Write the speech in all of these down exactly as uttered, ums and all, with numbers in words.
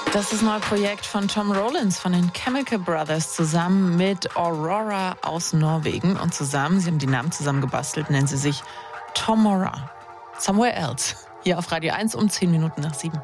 Das ist das neue Projekt von Tom Rollins von den Chemical Brothers zusammen mit Aurora aus Norwegen. Und zusammen, sie haben die Namen zusammen gebastelt, nennen sie sich Tomorrow. Somewhere Else. Hier auf Radio eins um zehn Minuten nach sieben.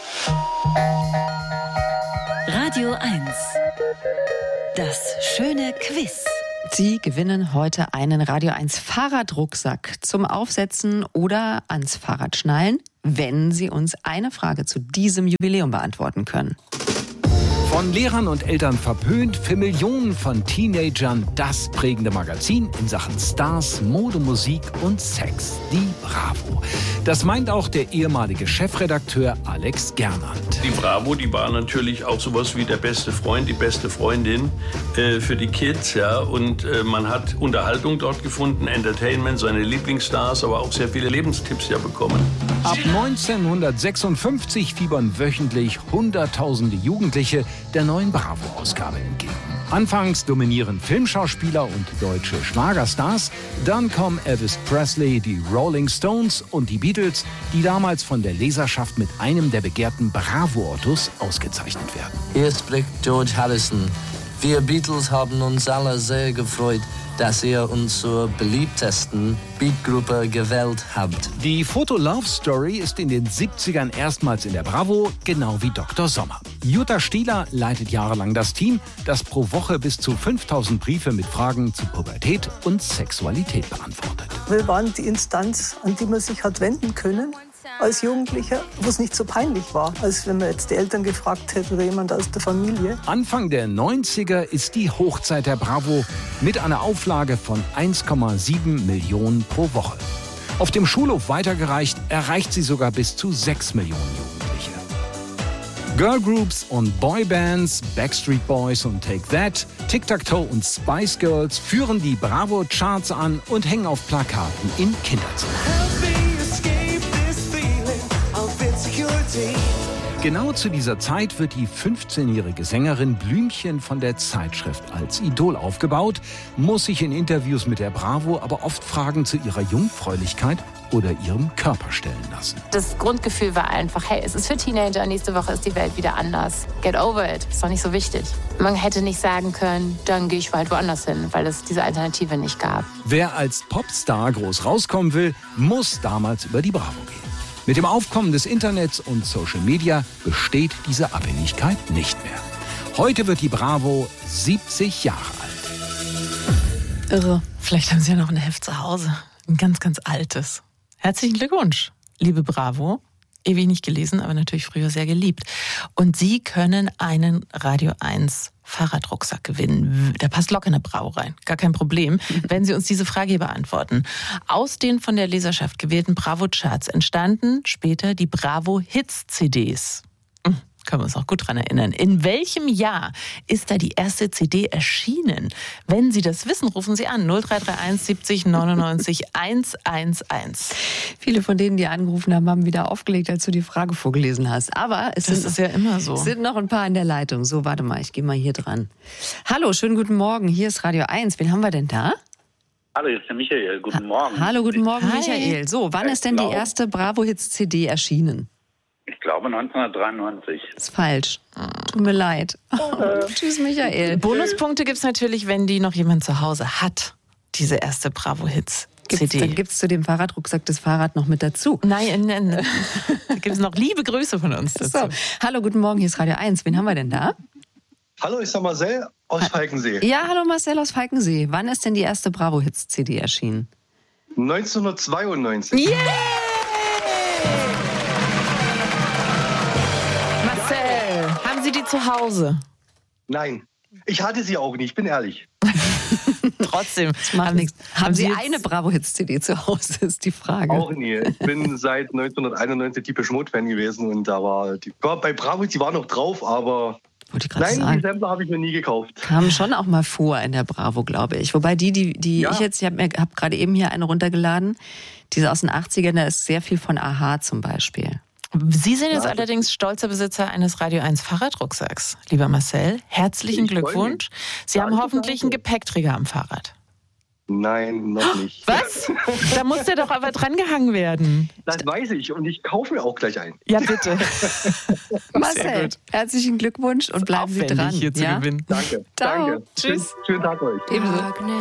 Radio eins. Das schöne Quiz. Sie gewinnen heute einen Radio eins Fahrradrucksack zum Aufsetzen oder ans Fahrrad schnallen, wenn Sie uns eine Frage zu diesem Jubiläum beantworten können. Von Lehrern und Eltern verpönt, für Millionen von Teenagern das prägende Magazin in Sachen Stars, Mode, Musik und Sex, die Bravo. Das meint auch der ehemalige Chefredakteur Alex Gernand. Die Bravo, die war natürlich auch sowas wie der beste Freund, die beste Freundin äh, für die Kids, ja. Und äh, man hat Unterhaltung dort gefunden, Entertainment, seine Lieblingsstars, aber auch sehr viele Lebenstipps ja bekommen. Ab neunzehnhundertsechsundfünfzig fiebern wöchentlich Hunderttausende Jugendliche der neuen Bravo-Ausgabe entgegen. Anfangs dominieren Filmschauspieler und deutsche Schlagerstars, dann kommen Elvis Presley, die Rolling Stones und die Beatles, die damals von der Leserschaft mit einem der begehrten Bravo-Ottos ausgezeichnet werden. Hier spricht George Harrison. Wir Beatles haben uns alle sehr gefreut, dass ihr uns zur beliebtesten Beatgruppe gewählt habt. Die Foto-Love-Story ist in den siebzigern erstmals in der Bravo, genau wie Doktor Sommer. Jutta Stieler leitet jahrelang das Team, das pro Woche bis zu fünftausend Briefe mit Fragen zu Pubertät und Sexualität beantwortet. Wir waren die Instanz, an die man sich hat wenden können als Jugendlicher, wo es nicht so peinlich war, als wenn man jetzt die Eltern gefragt hätte oder jemand aus der Familie. Anfang der neunziger ist die Hochzeit der Bravo mit einer Auflage von eins Komma sieben Millionen pro Woche. Auf dem Schulhof weitergereicht, erreicht sie sogar bis zu sechs Millionen Jugendliche. Girlgroups und Boybands, Backstreet Boys und Take That, Tic-Tac-Toe und Spice Girls führen die Bravo-Charts an und hängen auf Plakaten in Kinderzimmern. Genau zu dieser Zeit wird die fünfzehnjährige Sängerin Blümchen von der Zeitschrift als Idol aufgebaut, muss sich in Interviews mit der Bravo aber oft Fragen zu ihrer Jungfräulichkeit oder ihrem Körper stellen lassen. Das Grundgefühl war einfach, hey, es ist für Teenager, nächste Woche ist die Welt wieder anders. Get over it, ist doch nicht so wichtig. Man hätte nicht sagen können, dann gehe ich halt woanders hin, weil es diese Alternative nicht gab. Wer als Popstar groß rauskommen will, muss damals über die Bravo gehen. Mit dem Aufkommen des Internets und Social Media besteht diese Abhängigkeit nicht mehr. Heute wird die Bravo siebzig Jahre alt. Irre. Vielleicht haben Sie ja noch ein Heft zu Hause. Ein ganz, ganz altes. Herzlichen Glückwunsch, liebe Bravo. Ewig nicht gelesen, aber natürlich früher sehr geliebt. Und Sie können einen Radio eins Fahrradrucksack gewinnen. Da passt locker eine Bravo rein. Gar kein Problem, wenn Sie uns diese Frage hier beantworten. Aus den von der Leserschaft gewählten Bravo-Charts entstanden später die Bravo-Hits-C Ds. Können wir uns auch gut dran erinnern. In welchem Jahr ist da die erste C D erschienen? Wenn Sie das wissen, rufen Sie an. null drei drei eins siebzig neunundneunzig hundertelf. Viele von denen, die angerufen haben, haben wieder aufgelegt, als du die Frage vorgelesen hast. Aber es das sind, ist ja immer so. Es sind noch ein paar in der Leitung. So, warte mal, ich gehe mal hier dran. Hallo, schönen guten Morgen. Hier ist Radio eins. Wen haben wir denn da? Hallo, hier ist der Michael. Guten Morgen. Hallo, guten Morgen, Hi. Michael. So, wann Ich ist denn die glaub- erste Bravo-Hits-C D erschienen? Ich glaube neunzehnhundertdreiundneunzig. Ist falsch. Tut mir leid. Oh, tschüss, Michael. Bonuspunkte gibt es natürlich, wenn die noch jemand zu Hause hat, diese erste Bravo-Hits-C Gibt's, D. dann gibt es zu dem Fahrradrucksack das Fahrrad noch mit dazu. Nein, nein, nein. Da gibt es noch liebe Grüße von uns dazu. So, hallo, guten Morgen, hier ist Radio eins. Wen haben wir denn da? Hallo, ich bin Marcel aus Falkensee. Ja, hallo Marcel aus Falkensee. Wann ist denn die erste Bravo-Hits-C D erschienen? neunzehnhundertzweiundneunzig. Yeah! Marcel, haben Sie die zu Hause? Nein, ich hatte sie auch nicht, ich bin ehrlich. Trotzdem. Das macht Haben- nichts. Haben, haben Sie Sie jetzt- eine Bravo-Hits-C D zu Hause, ist die Frage. Auch nie. Ich bin seit neunzehnhunderteinundneunzig Depeche Mode-Fan gewesen und da war die, bei Bravo, die war noch drauf, aber Wollte ich gerade nein, die sagen. Sampler habe ich mir nie gekauft. Kamen schon auch mal vor in der Bravo, glaube ich. Wobei die, die, die Ja. ich jetzt, ich habe hab gerade eben hier eine runtergeladen, diese aus den achtzigern, da ist sehr viel von Aha zum Beispiel. Sie sind jetzt Ja. allerdings stolzer Besitzer eines Radio eins Fahrradrucksacks. Lieber Marcel, herzlichen Ich freu Glückwunsch. Sie haben Danke, hoffentlich einen danke. Gepäckträger am Fahrrad. Nein, noch nicht. Was? Da muss der doch aber drangehangen werden. Das weiß ich und ich kaufe mir auch gleich ein. Ja, bitte. Marcel, herzlichen Glückwunsch und bleiben Sie dran. Hier zu ja? gewinnen. Danke. Ciao. Danke. Tschüss. Schönen, schönen Tag euch. Ebenso.